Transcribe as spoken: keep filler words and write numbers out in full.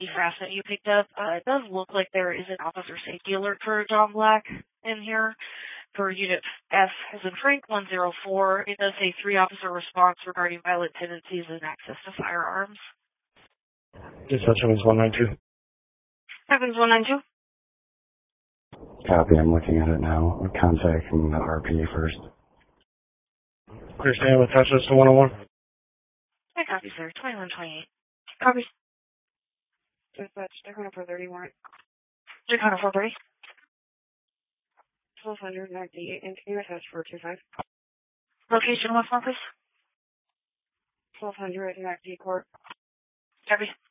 empty harassment you picked up. Uh, it does look like there is an officer safety alert for John Black in here for Unit F as in Frank one zero four. It does say three officer response regarding violent tendencies and access to firearms. Dispatch Evans one nine two. Evans one nine two. Copy, I'm looking at it now. I'm contacting the R P first. Understand, attach this to one oh one. I copy, sir. twenty-one twenty-eight. Copy. Dispatch, Dakota four thirty warrant. Dakota four thirty. twelve hundred N A C D, and can you attach four two five? Location, what's more, please? twelve hundred N A C D Court. Copy.